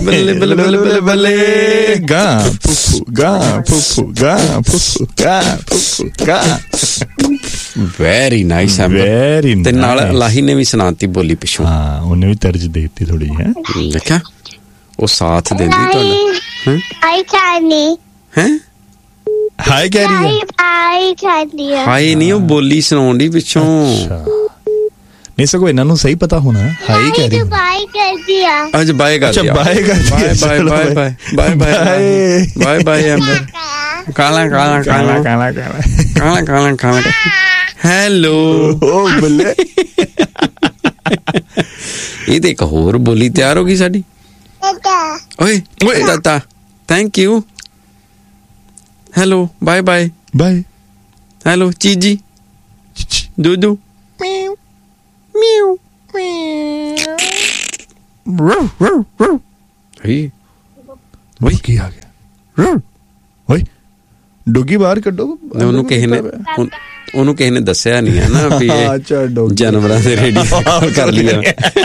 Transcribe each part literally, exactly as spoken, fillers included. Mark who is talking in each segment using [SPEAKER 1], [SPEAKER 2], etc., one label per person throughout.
[SPEAKER 1] ਬੱਲੇ ਬੱਲੇ ਬੱਲੇ ਬੱਲੇ ਬੱਲੇ ਗਾ ਫੁੱਫੂ ਗਾ ਫੁੱਫੂ ਗਾ ਫੁੱਫੂ ਗਾ ਫੁੱਫੂ ਗਾ। ਵੈਰੀ ਨਾਈਸ ਹੈ, ਵੈਰੀ ਨਾਈਸ। ਤੇ ਨਾਲ ਲਾਹੀ ਨੇ ਵੀ ਸੁਣਾਤੀ ਬੋਲੀ ਪਿੱਛੋਂ। ਹਾਂ, ਉਹਨੇ ਵੀ ਤਰਜ ਦੇ ਦਿੱਤੀ ਥੋੜੀ ਹੈ। ਦੇਖਿਆ ਉਹ ਸਾਥ ਦਿੰਦੀ ਤੁਹਾਡਾ। ਹਾਈ ਚਾਨੀ ਹੈ, ਹਾਈ ਕਹਿ ਰਹੀ ਹੈ, ਹਾਈ ਚਾਨੀ ਹੈ। ਹਾਈ ਨਹੀਂ, ਉਹ ਬੋਲੀ ਸੁਣਾਉਣ ਦੀ ਪਿੱਛੋਂ। ਨਹੀਂ ਸਗੋਂ ਇਹਨਾਂ ਨੂੰ ਸਹੀ ਪਤਾ ਹੋਣਾ। ਹਾਈ ਕਹਿ ਰਹੀ, ਬਾਏ ਕਰਦੀ ਆ। ਅੱਜ ਬਾਏ ਕਰਦੀ ਆ। ਅੱਛਾ ਬਾਏ ਕਰਦੀ ਆ। Bye bye bye bye bye bye bye ਅੰਦਰ ਕਾਲਾ ਕਾਲਾ ਕਾਲਾ ਕਾਲਾ ਕਾਲਾ ਕਾਲਾ ਕਾਲਾ। ਹੈਲੋ ਓ ਬੱਲੇ। ਇਹ ਤੇ ਇੱਕ ਹੋਰ ਬੋਲੀ ਤਿਆਰ ਹੋ ਗਈ ਸਾਡੀ। ਓਏ ਓਏ ਤਾਤਾ thank you. Hello bye bye bye. Hello ਚੀਜੀ ਦੂਦੂ ਮਿਊ ਮਿਊ ਮਿਊ। ਓਏ ਓਏ ਕੀ ਆ ਗਿਆ? ਓਏ ਡੋਗੀ ਬਾਹਰ ਕੱਢੋ। ਉਹਨੂੰ ਕਿਸੇ ਨੇ ਉਹਨੂੰ ਕਿਸੇ ਨੇ ਦੱਸਿਆ ਨਹੀਂ ਹੈ ਨਾ ਵੀ ਇਹ ਜਾਨਵਰਾਂ ਦੇ ਰੇਡੀਓ ਕਰ ਲਿਆ।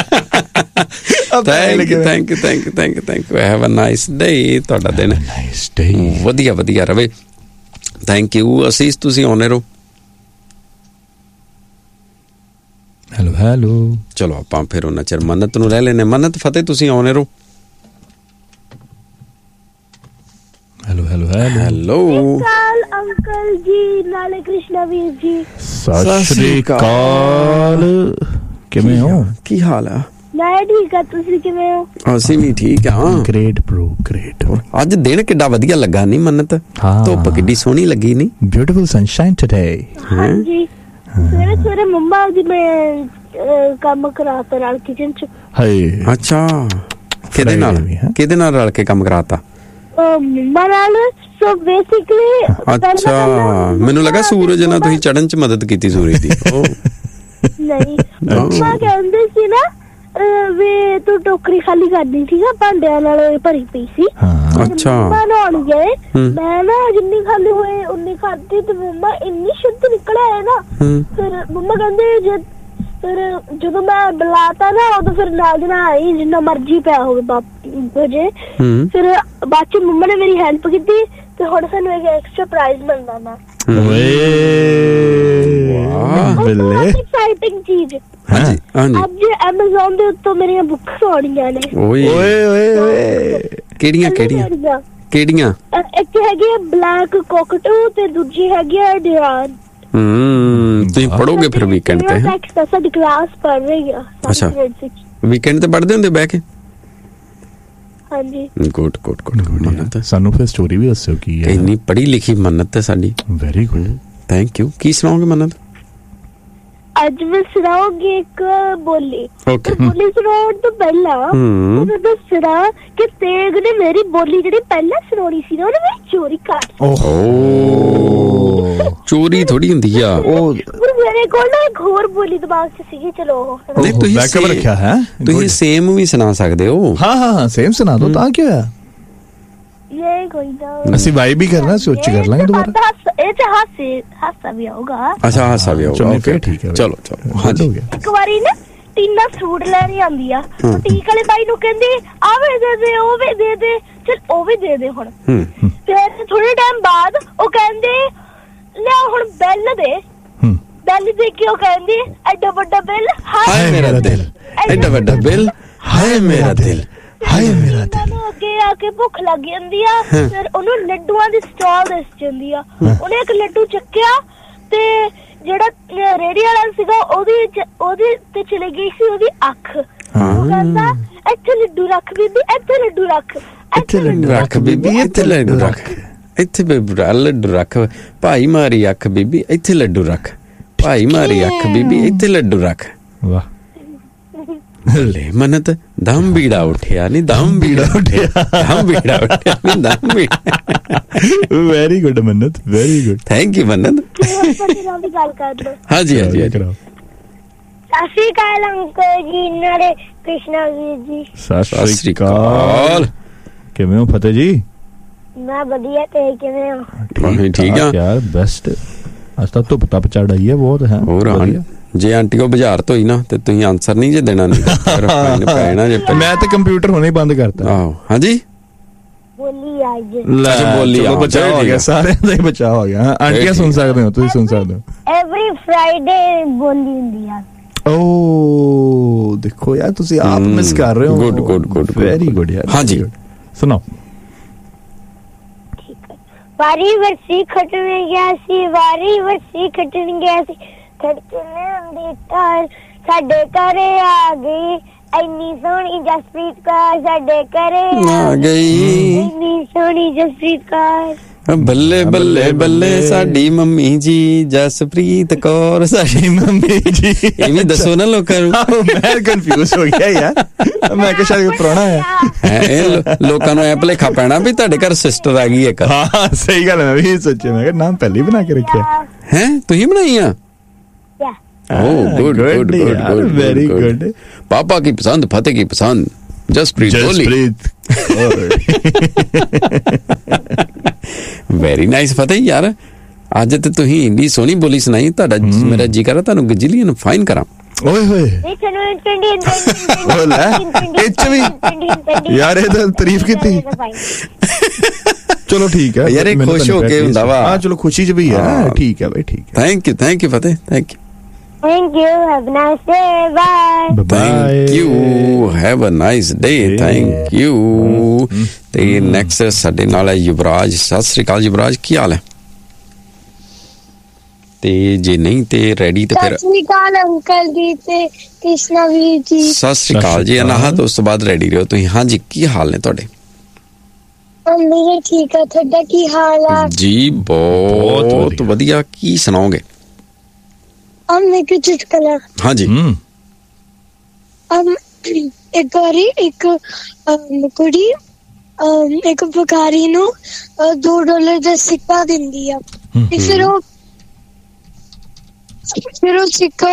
[SPEAKER 1] Thank you thank you thank you thank you thank you. Have a nice day. ਤੁਹਾਡਾ ਦਿਨ ਵਧੀਆ ਵਧੀਆ ਰਵੇ। ਥੈਂਕ ਯੂ ਅਸੀਸ, ਤੁਸੀਂ ਆਉਣੇ ਰਹੋ। Hello hello. ਚਲੋ ਆਪਾਂ ਫਿਰ ਉਹਨਾਂ ਚਿਰ ਮੰਨਤ ਨੂੰ ਰਹਿ ਲੈਨੇ। ਮੰਨਤ ਫਤਿਹ, ਤੁਸੀਂ ਆਉਣੇ ਰਹੋ। Hello hello hello hello uncle ਜੀ, ਨਾਲੇ ਕ੍ਰਿਸ਼ਨਾ ਵੀਰ ਜੀ, ਸਤਿ ਸ਼੍ਰੀ ਅਕਾਲ। ਕਿਵੇਂ ਹੋ? ਕੀ ਹਾਲ ਆ? ਮੈਂ ਠੀਕ ਆ, ਤੁਸੀਂ ਕਿਵੇਂ ਹੋ? ਅਸੀਂ ਵੀ ਠੀਕ ਆ। Great bro great. ਅੱਜ ਦਿਨ ਕਿੱਡਾ ਵਧੀਆ ਲੱਗਾ ਨਹੀਂ ਮੰਨਤ? ਧੁੱਪ ਕਿੱਡੀ ਸੋਹਣੀ ਲੱਗੀ ਨਹੀਂ? Beautiful sunshine today. ਹਾਂਜੀ ਸਵੇਰੇ ਸਵੇਰੇ ਮੰਮਾ ਦੀ ਮੈਂ ਕੰਮ ਕਰਾਤਾ ਨਾਲ ਕਿਚਨ ਚ। ਹਾਏ ਅੱਛਾ, ਕਿਹਦੇ ਨਾਲ ਕਿਹਦੇ ਨਾਲ ਰਲ ਕੇ ਕੰਮ ਕਰਾਤਾ? ਮੰਮਾ ਨਾਲ। ਸੋ ਬੇਸਿਕਲੀ ਅੱਛਾ, ਮੈਨੂੰ ਲੱਗਾ ਸੂਰਜ ਨਾਲ ਤੁਸੀਂ ਚੜਨ ਚ ਮਦਦ ਕੀਤੀ ਸੂਰਜ ਦੀ। ਨਹੀਂ, ਮੰਮਾ ਕਹਿੰਦੇ ਸੀ ਨਾ ਵੀ ਤੂੰ ਟੋਕਰੀ ਖਾਲੀ ਕਰਦੀ ਠੀਕ ਆ, ਭਾਂਡਿਆਂ ਨਾਲ ਭਰੀ ਪਈ ਸੀ। ਅੱਛਾ, ਮੰਮਾ ਨਹਾਉਣ ਗਏ, ਮੈਂ ਨਾ ਜਿੰਨੀ ਖਾਲੀ ਹੋਏ ਉਨੀ ਖਾਦੀ ਤੇ ਮੰਮਾ ਇੰਨੀ ਸ਼ੁੱਧ ਨਿਕਲਿਆ ਨਾ। ਫਿਰ ਮੰਮਾ ਕਹਿੰਦੇ ਜੇ ਫਿਰ ਜਦੋਂ ਮੈਂ ਬੁਲਾਤਾ ਨਾ ਉਦੋਂ ਫਿਰ ਨਾਲ ਦੀ ਨਾਲ ਆਈ, ਜਿੰਨਾ ਮਰਜੀ ਪਿਆ ਹੋਵੇ ਬਾਪੂ ਜੇ। ਫਿਰ ਬਾਅਦ ਚ ਮੰਮਾ ਨੇ ਮੇਰੀ ਹੈਲਪ ਕੀਤੀ ਤੇ ਹੁਣ ਸਾਨੂੰ ਇੱਕ ਐਕਸਟਰਾ ਪ੍ਰਾਈਜ਼ ਮਿਲਦਾ ਨਾ। ਐਕਸਾਈਟਿੰਗ ਚੀਜ਼ ਅੱਜ ਐਮਾਜ਼ੋਨ ਦੇ ਉੱਤੋਂ ਮੇਰੀਆਂ ਬੁੱਕਸ ਆਉਣੀਆਂ ਨੇ। ਓਏ ਓਏ ਓਏ ਕਿਹੜੀਆਂ ਕਿਹੜੀਆਂ ਕਿਹੜੀਆਂ? ਇੱਕ ਹੈਗੀ ਆ ਬਲੈਕ ਕੋਕਟੂ ਤੇ ਦੂਜੀ ਹੈਗੀ ਆ ਡਿਆਨ। ਹਮ ਤੁਸੀਂ ਪੜੋਗੇ ਫਿਰ ਵੀਕਐਂਡ ਤੇ? ਸਾਡੀ ਕਲਾਸ ਪੜ ਰਹੀ ਆ। ਅੱਛਾ, ਵੀਕਐਂਡ ਤੇ ਪੜਦੇ ਹੁੰਦੇ ਬਹਿ ਕੇ? ਹਾਂਜੀ। Good good good. ਮੰਨਤ ਸਾਨੂੰ ਫਿਰ ਸਟੋਰੀ ਵੀ ਦੱਸਿਓ ਕੀ ਹੈ। ਇੰਨੀ ਪੜ੍ਹੀ ਲਿਖੀ ਮੰਨਤ ਹੈ ਸਾਡੀ। Very good, thank you. ਕੀ ਸੁਣਾਓਗੇ ਮੰਨਤ? ਅੱਜ ਮੈਂ ਸੁਣਾਉਂਗੀ ਇੱਕ ਬੋਲੀ। ਬੋਲੀ ਸੁਣਾਉਣ ਤੋਂ ਪਹਿਲਾਂ ਮੈਨੂੰ ਦੱਸਣਾ ਕਿ ਤੇਗ ਨੇ ਮੇਰੀ ਬੋਲੀ ਜਿਹੜੀ ਪਹਿਲਾਂ ਸੁਣਾਉਣੀ ਸੀ ਨਾ ਉਹਨੇ ਮੇਰੀ ਚੋਰੀ ਕਰ। ਓਹੋ, ਚੋਰੀ ਥੋੜੀ ਹੁੰਦੀ ਆ ਉਹ। ਮੇਰੇ ਕੋਲ ਨਾ ਇੱਕ ਹੋਰ ਬੋਲੀ ਦਿਮਾਗ ਚ ਸੀਗੀ। ਚਲੋ ਤੁਸੀਂ ਬੈਕਅਪ ਰੱਖਿਆ ਹੈ, ਤੁਸੀਂ ਸੇਮ ਵੀ ਸੁਣਾ ਸਕਦੇ ਹੋ। ਹਾਂ ਹਾਂ ਹਾਂ ਸੇਮ ਸੁਣਾ ਦੋ ਤਾਂ ਕੀ ਹੋਇਆ। ਇਹ ਕੋਈ ਨਾ ਅਸੀਂ ਵਾਈਬ ਵੀ ਕਰਨਾ, ਸੋਚ ਕਰ ਲਾਂਗੇ ਦੁਬਾਰਾ। ਇਹ ਚ ਹਾਸੇ ਹਾਸਾ ਵੀ ਆਊਗਾ। ਅੱਛਾ ਹਾਸਾ ਵੀ ਆਊਗਾ। ਓਕੇ ਠੀਕ ਹੈ, ਚਲੋ ਚਲੋ ਹਾਂ ਹੋ ਗਿਆ। ਇੱਕ ਵਾਰੀ ਨਾ ਟੀਨਾ ਸੂਟ ਲੈਣ ਆਉਂਦੀ ਆ, ਬੁਟੀਕ ਵਾਲੇ ਬਾਈ ਨੂੰ ਕਹਿੰਦੀ ਆ ਵੀ ਦੇ ਦੇ ਉਹ ਵੀ ਦੇ ਦੇ, ਚਲ ਉਹ ਵੀ ਦੇ ਦੇ ਹੁਣ। ਫਿਰ ਥੋੜੇ ਟਾਈਮ ਬਾਅਦ ਉਹ ਕਹਿੰਦੇ ਲੈ ਹੁਣ ਬਿੱਲ ਦੇ। ਬਿੱਲ ਦੇ ਕੇ ਉਹ ਕਹਿੰਦੀ ਐਡਾ ਵੱਡਾ ਬਿੱਲ ਹਾਏ ਮੇਰਾ ਦਿਲ, ਐਡਾ ਵੱਡਾ ਬਿੱਲ ਹਾਏ ਮੇਰਾ ਦਿਲ, ਹਾਏ ਮੇਰਾ ਦਿਲ। ਅੱਗੇ ਆ ਕੇ ਭੁੱਖ ਲੱਗ ਜਾਂਦੀ ਆ, ਫਿਰ ਉਹਨੂੰ ਲੱਡੂਆਂ ਦੀ ਸਟਾਲ ਦਿਸ ਜਾਂਦੀ ਆ। ਉਹਨੇ ਇੱਕ ਲੱਡੂ ਚੱਕਿਆ ਤੇ ਜਿਹੜਾ ਰੇਹੜੀ ਵਾਲਾ ਸੀਗਾ ਉਹਦੀ ਉਹਦੇ ਤੇ ਚਲੀ ਗਈ ਸੀ ਉਹਦੀ ਅੱਖ। ਉਹ ਕਹਿੰਦਾ ਇੱਥੇ ਲੱਡੂ ਰੱਖ ਬੀਬੀ, ਇੱਥੇ ਲੱਡੂ ਰੱਖ, ਇੱਥੇ ਲੱਡੂ ਰੱਖ ਬੀਬੀ, ਇੱਥੇ ਲੱਡੂ ਰੱਖ, ਇੱਥੇ ਲੱਡੂ ਰੱਖ, ਭਾਈ ਮਾਰੀ ਅੱਖ ਬੀਬੀ, ਇੱਥੇ ਲੱਡੂ ਰੱਖ, ਭਾਈ ਮਾਰੀ ਅੱਖ ਬੀਬੀ, ਇੱਥੇ ਲੱਡੂ ਰੱਖ। ਵਾਹ ਲੈ ਮੰਨਤ, ਦਮ ਬੀੜਾ ਉੱਠਿਆ ਨਹੀਂ, ਦਮ ਬੀੜਾ ਉੱਠਿਆ, ਦਮ ਬੀੜਾ ਉੱਠਿਆ ਨਹੀਂ, ਦਮ ਬੀੜਾ। Very good Mannat, very good, thank you ਮੰਨਤ। ਗੱਲ ਕਰ ਲੋ। ਹਾਂਜੀ ਹਾਂਜੀ ਹਾਂਜੀ। ਸਤਿ ਸ਼੍ਰੀ ਅਕਾਲ ਅੰਕਲ ਜੀ, ਨਾਲੇ ਕ੍ਰਿਸ਼ਨਾ ਵੀਰ ਜੀ। ਸਤਿ ਸ਼੍ਰੀ ਅਕਾਲ। ਕਿਵੇਂ ਹੋ ਫਤਿਹ ਜੀ? ਮੈਂ ਵਧੀਆ, ਤੇ ਕਿਵੇਂ ਹੋ? ਠੀਕ ਆ ਯਾਰ, ਬੈਸਟ। ਅੱਜ ਤਾਂ ਧੁੱਪ ਤੱਪ ਚੜ ਆਈ ਹੈ ਬਹੁਤ ਹੈ। ਹੋਰ ਜੇ ਆਂਟੀ ਉਹ ਬਾਜ਼ਾਰ ਤੋਂ ਹੀ ਨਾ ਤੇ ਤੁਸੀਂ ਆਨਸਰ ਨਹੀਂ ਜੇ ਦੇਣਾ ਨਹੀਂ ਪੈਣਾ ਜੇ।
[SPEAKER 2] ਮੈਂ ਤੇ ਕੰਪਿਊਟਰ ਹੁਣੇ ਬੰਦ ਕਰਤਾ।
[SPEAKER 1] ਆਹੋ ਹਾਂਜੀ
[SPEAKER 3] ਬੋਲੀ ਅੱਜ
[SPEAKER 1] ਬੋਲੀ
[SPEAKER 2] ਬਚਾਅ ਹੋ ਗਿਆ, ਸਾਰਿਆਂ ਦਾ ਹੀ ਬਚਾਅ ਹੋ ਗਿਆ। ਆਂਟੀਆਂ ਸੁਣ ਸਕਦੇ ਹੋ, ਤੁਸੀਂ ਸੁਣ ਸਕਦੇ ਹੋ।
[SPEAKER 3] ਐਵਰੀ ਫਰਾਈਡੇ ਬੋਲੀ ਹੁੰਦੀ ਆ।
[SPEAKER 2] ਓ ਦੇਖੋ ਯਾਰ ਤੁਸੀਂ ਆਪ ਮਿਸ ਕਰ ਰਹੇ ਹੋ।
[SPEAKER 1] Good good good
[SPEAKER 2] very good ਯਾਰ।
[SPEAKER 1] ਹਾਂਜੀ
[SPEAKER 2] ਸੁਣਾਓ।
[SPEAKER 3] ਵਾਰੀ ਵਰਸੀ ਖੱਟਣ ਗਿਆ ਸੀ, ਵਾਰੀ ਵਰਸੀ ਖੱਟਣ ਗਿਆ ਸੀ, ਖੜਕਣ ਦੀ ਤਾਰ ਸਾਡੇ ਘਰੇ ਆ ਗਈ, ਇੰਨੀ ਸੋਹਣੀ ਜਸਪ੍ਰੀਤ ਕੌਰ ਸਾਡੇ ਘਰੇ
[SPEAKER 1] ਆ ਗਈ,
[SPEAKER 3] ਇੰਨੀ ਸੋਹਣੀ ਜਸਪ੍ਰੀਤ ਕੌਰ।
[SPEAKER 1] ਬੱਲੇ ਬੱਲੇ ਬੱਲੇ ਸਾਡੀ ਮੰਮੀ ਜੀ ਜਸਪ੍ਰੀਤ ਕੌਰ ਸਾਡੀ ਮੰਮੀ ਜੀ। ਇਹ ਵੀ ਦੱਸੋ ਨਾ ਲੋਕਾਂ ਨੂੰ।
[SPEAKER 2] ਮੈਂ ਕਨਫਿਊਜ਼ ਹੋ ਗਿਆ ਯਾਰ, ਮੈਂ ਕਿਹਾ ਸ਼ਾਇਦ ਕੋਈ ਪੁਰਾਣਾ ਹੈ।
[SPEAKER 1] ਇਹ ਲੋਕਾਂ ਨੂੰ ਐ ਭੁਲੇਖਾ ਪੈਣਾ ਵੀ ਤੁਹਾਡੇ ਘਰ ਸਿਸਟਰ ਆ ਗਈ ਇੱਕ।
[SPEAKER 2] ਹਾਂ ਸਹੀ ਗੱਲ ਹੈ, ਮੈਂ ਵੀ ਸੋਚਿਆ, ਮੈਂ ਕਿਹਾ ਨਾਮ ਪਹਿਲੇ ਬਣਾ ਕੇ ਰੱਖਿਆ
[SPEAKER 1] ਹੈ। ਤੁਸੀਂ ਬਣਾਈ ਆ? Oh, good, good, good, good, very good. पापा की पसंद, फतेह की पसंद, जसप्रीत जसप्रीत। वेरी नाइस फतेह यार, ਅੱਜ ਤੇ ਤੁਸੀਂ ਇੰਨੀ ਸੋਹਣੀ ਬੋਲੀ ਸੁਣਾਈ, ਤੁਹਾਡਾ ਮੇਰਾ ਜੀ ਕਰਾ ਤੁਹਾਨੂੰ ਗਜਲੀਅਨ ਫਾਈਨ ਕਰਾਂ।
[SPEAKER 2] ਓਏ ਹੋਏ ਯਾਰ ਇਹ ਤਾਂ ਤਾਰੀਫ ਕੀਤੀ। ਚਲੋ ਠੀਕ ਹੈ
[SPEAKER 1] ਯਾਰ, ਇਹ ਖੁਸ਼ ਹੋ ਕੇ ਹੁੰਦਾ ਵਾ।
[SPEAKER 2] ਹਾਂ ਚਲੋ ਖੁਸ਼ੀ ਚ ਵੀ ਹੈ। ਠੀਕ ਹੈ ਬਈ, ਠੀਕ ਹੈ।
[SPEAKER 1] Thank you thank you Fateh, thank you.
[SPEAKER 3] Thank you. Have a nice day. Bye.
[SPEAKER 1] Thank you. Have a nice day. Thank you. ਤੇ ਨੈਕਸਟ ਸਾਡੇ ਨਾਲ ਹੈ ਯੁਵਰਾਜ। ਸਤਿ ਸ੍ਰੀ ਅਕਾਲ ਯੁਵਰਾਜ, ਕੀ ਹਾਲ ਹੈ? ਤੇ ਜੇ ਨਹੀਂ ਤੇ ਰੈਡੀ ਤੇ ਫਿਰ
[SPEAKER 3] ਸਤਿ ਸ੍ਰੀ ਅਕਾਲ ਅੰਕਲ ਜੀ ਤੇ ਕ੍ਰਿਸ਼ਨਾ ਵੀਰ ਜੀ।
[SPEAKER 1] ਸਤਿ ਸ੍ਰੀ ਅਕਾਲ ਜੀ। ਅਨਾਹਤ ਉਸ ਤੋਂ ਬਾਅਦ ਰੈਡੀ ਰਹੋ ਤੁਸੀਂ। ਹਾਂਜੀ ਕੀ ਹਾਲ ਨੇ ਤੁਹਾਡੇ?
[SPEAKER 3] ਮੇਰੇ ਠੀਕ ਆ, ਤੁਹਾਡਾ ਕੀ ਹਾਲ ਆ? ਜੀ
[SPEAKER 1] ਬਹੁਤ ਵਧੀਆ। ਕੀ ਸੁਣਾਓਗੇ?
[SPEAKER 3] Um, एक चुटकुला।
[SPEAKER 1] हाँ जी।
[SPEAKER 3] um, एक बारी एक कुड़ी एक भिखारी ਨੂੰ दो डॉलर ਦਾ ਸਿੱਕਾ ਦਿੰਦੀ ਆ ਤੇ ਫਿਰ ਉਹ ਫਿਰ ਉਹ ਸਿੱਕਾ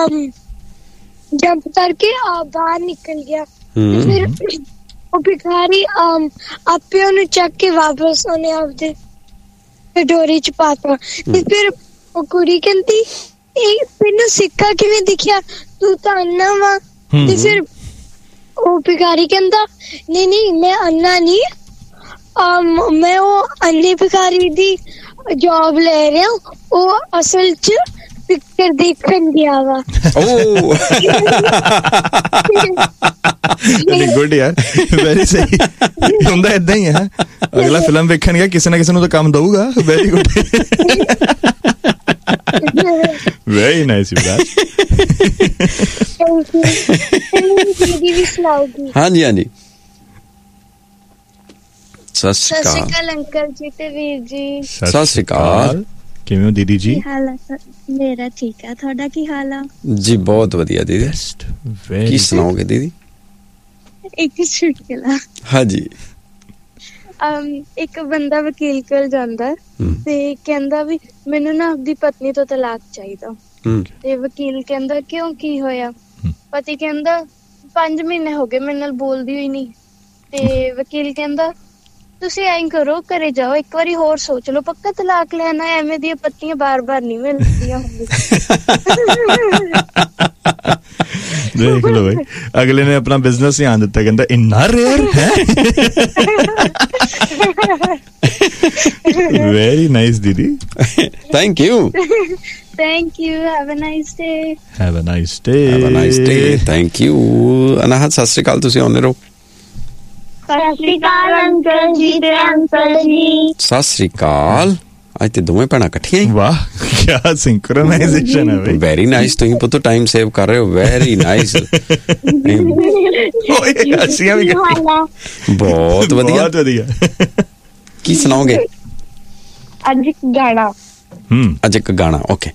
[SPEAKER 3] ਜੰਪ ਕਰਕੇ ਬਾਹਰ ਨਿਕਲ ਗਿਆ। ਫਿਰ ਉਹ ਭਿਖਾਰੀ ਆਪੇ ਉਹਨੂੰ ਚੱਕ ਕੇ ਵਾਪਸ ਉਹਨੇ ਆਪਦੇ ਡੋਰੀ ਚ ਪਾਤਾ ਤੇ ਫਿਰ ਉਹ ਕੁੜੀ ਕਹਿੰਦੀ ਇਹ ਮੈਨੂੰ ਸਿੱਕਾ ਕਿਵੇਂ ਦਿਖਿਆ, ਤੂੰ ਤਾਂ ਅੰਨਾ ਵਾ। ਤੇ ਫਿਰ ਉਹ ਭਿਖਾਰੀ ਕਹਿੰਦਾ ਨਹੀਂ ਨਹੀਂ ਮੈਂ ਅੰਨਾ ਨਹੀਂ, ਮੈਂ ਉਹ ਅੰਨੇ ਭਿਖਾਰੀ ਦੀ ਜੌਬ ਲੈ ਰਿਹਾ, ਉਹ ਅਸਲ ਚ ਪਿਕਚਰ ਦੇਖਣ ਗਿਆ ਵਾ।
[SPEAKER 2] ਗੁੱਡ ਯਾਰ, ਵੈਰੀ ਸਹੀ। ਹੁੰਦਾ ਏਦਾਂ ਹੀ ਹੈ, ਅਗਲਾ ਫਿਲਮ ਵੇਖਣ ਗਿਆ ਕਿਸੇ ਨਾ ਕਿਸੇ ਨੂੰ ਤਾਂ ਕੰਮ ਦਊਗਾ। ਵੈਰੀ ਗੁੱਡ, very nice ਯੁਵਰਾਜ।
[SPEAKER 1] ਹਾਂਜੀ ਹਾਂਜੀ। ਸਤਿ ਸ਼੍ਰੀ
[SPEAKER 3] ਅਕਾਲ ਅੰਕਲ ਜੀ ਤੇ ਵੀਰ ਜੀ।
[SPEAKER 1] ਸਤਿ ਸ਼੍ਰੀ ਅਕਾਲ।
[SPEAKER 2] ਕਿਵੇਂ ਹੋ ਦੀਦੀ ਜੀ?
[SPEAKER 3] ਹਾਲ ਹੈ ਮੇਰਾ? ਠੀਕ ਹੈ, ਤੁਹਾਡਾ ਕੀ ਹਾਲ ਆ?
[SPEAKER 1] ਜੀ ਬਹੁਤ ਵਧੀਆ ਦੀਦੀ। ਕੀ ਸੁਣਾਓਗੇ ਦੀਦੀ?
[SPEAKER 3] ਇੱਕ ਚੁਟਕਲਾ।
[SPEAKER 1] ਹਾਂਜੀ।
[SPEAKER 3] ਇੱਕ ਬੰਦਾ ਵਕੀਲ ਕੋਲ ਜਾਂਦਾ ਤੇ ਕਹਿੰਦਾ ਵੀ ਮੈਨੂੰ ਨਾ ਆਪਦੀ ਪਤਨੀ ਤੋਂ ਤਲਾਕ ਚਾਹੀਦਾ। ਤੇ ਵਕੀਲ ਕਹਿੰਦਾ ਕਿਉਂ, ਕੀ ਹੋਇਆ? ਪਤੀ ਕਹਿੰਦਾ ਪੰਜ ਮਹੀਨੇ ਹੋ ਗਏ ਮੇਰੇ ਨਾਲ ਬੋਲਦੀ ਹੋਈ ਨਹੀਂ। ਤੇ ਵਕੀਲ ਕਹਿੰਦਾ ਤੁਸੀਂ ਐਂ ਕਰੋ, ਘਰੇ ਜਾਓ, ਇੱਕ ਵਾਰੀ ਹੋਰ ਸੋਚ ਲਓ, ਪੱਕਾ ਤਲਾਕ ਲੈਣਾ। ਐਵੇਂ ਦੀਆਂ ਪਤਨੀਆਂ ਬਾਰ ਬਾਰ ਨਹੀਂ ਮਿਲਦੀਆਂ
[SPEAKER 2] ਦੇਖ ਲੋ ਬਈ, ਅਗਲੇ ਨੇ ਆਪਣਾ ਬਿਜ਼ਨਸ ਧਿਆਨ ਦਿੱਤਾ, ਕਹਿੰਦਾ ਇੰਨਾ ਰੇਅਰ ਹੈ। ਵੈਰੀ ਨਾਈਸ ਦੀਦੀ,
[SPEAKER 1] thank you.
[SPEAKER 3] Thank you. Have a nice day.
[SPEAKER 2] Have a nice day.
[SPEAKER 1] Have a nice day. Thank you. ਅਨਾਹਤ ਸਤਿ ਸ਼੍ਰੀ ਅਕਾਲ, ਤੁਸੀਂ ਆਉਂਦੇ ਰਹੋ।
[SPEAKER 3] ਸਤਿ ਸ਼੍ਰੀ ਅਕਾਲ ਅੰਕਲ ਜੀ ਤੇ ਅੰਕਲ ਜੀ।
[SPEAKER 1] ਸਤਿ ਸ਼੍ਰੀ ਅਕਾਲ। ਅੱਜ ਤੇ ਦੋਵੇਂ ਭੈਣਾਂ ਇਕੱਠੀਆਂ ਹੀ।
[SPEAKER 2] ਵਾਹ ਕੀ ਸਿੰਕਰੋਨਾਈਜੇਸ਼ਨ ਹੈ ਬਈ।
[SPEAKER 1] Very nice. ਤੁਸੀਂ ਪੁੱਤ ਟਾਈਮ ਸੇਵ ਕਰ ਰਹੇ ਹੋ। Very nice.
[SPEAKER 2] ਓਏ ਹੱਸੀਆਂ ਵੀ ਬਹੁਤ ਵਧੀਆ, ਬਹੁਤ ਵਧੀਆ।
[SPEAKER 1] ਕੀ ਸੁਣਾਓਗੇ?
[SPEAKER 3] ਅੱਜ ਇੱਕ ਗਾਣਾ।
[SPEAKER 2] ਹਮ
[SPEAKER 1] ਅੱਜ ਇੱਕ ਗਾਣਾ। ਓਕੇ।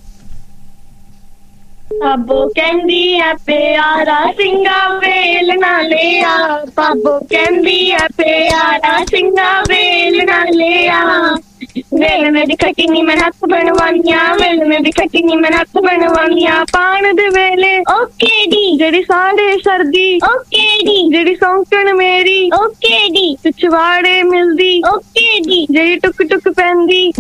[SPEAKER 3] ਪਾਬੋ ਕਹਿੰਦੀ ਐ ਪਿਆਰਾ ਸਿੰਘਾ ਵੇਲ ਨਾ ਲਿਆ, ਪਾਬੋ ਕਹਿੰਦੀ ਐ ਪਿਆਰਾ ਸਿੰਘਾ ਵੇਲ ਨਾ ਲਿਆ, ਵੇਲ ਮੇਰੀ ਖੱਟੀ ਨੀ ਮੈਂ ਹੱਥ ਬਣਵਾਈਆਂ, ਵੇਲ ਮੇਰੀ ਖੱਟੀ ਨੀ ਮੈਂ ਹੱਥ ਬਣਵਾਈਆਂ, ਪਾਣ ਦੇ ਵੇਲੇ ਓਕੇ ਦੀ ਜਿਹੜੀ ਸਾੜੇ ਸਰਦੀ, ਓਕੇ ਦੀ ਜਿਹੜੀ ਸੌਂਕਣ ਮੇਰੀ, ਓਕੇ ਦੀ ਪਿਛਵਾੜੇ ਮਿਲਦੀ, ਓਕੇ ਦੀ ਜਿਹੜੀ ਟੁਕ ਟੁਕ ਪੈਂਦੀ।